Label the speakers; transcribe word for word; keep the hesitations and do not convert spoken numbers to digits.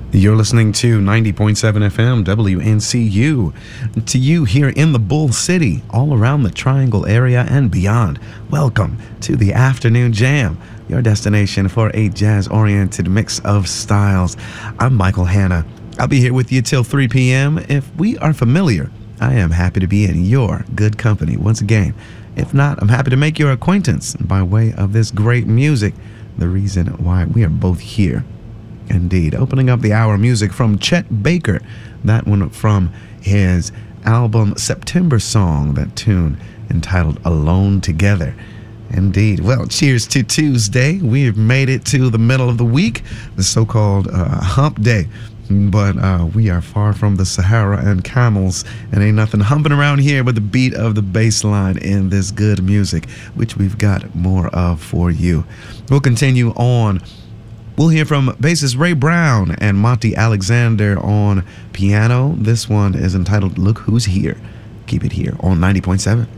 Speaker 1: You're listening to ninety point seven F M W N C U. To you here in the Bull City, all around the Triangle area and beyond, welcome to the Afternoon Jam, your destination for a jazz-oriented mix of styles. I'm Michael Hanna. I'll be here with you till three p.m. If we are familiar, I am happy to be in your good company once again. If not, I'm happy to make your acquaintance by way of this great music, the reason why we are both here. Indeed. Opening up the hour, music from Chet Baker. That one from his album September Song, that tune entitled Alone Together. Indeed. Well, cheers to Tuesday. We've made it to the middle of the week, the so-called uh, hump day. But uh, we are far from the Sahara and camels, and ain't nothing humping around here but the beat of the bass line in this good music, which we've got more of for you. We'll continue on. We'll hear from bassist Ray Brown and Monty Alexander on piano. This one is entitled Look Who's Here. Keep it here on ninety point seven.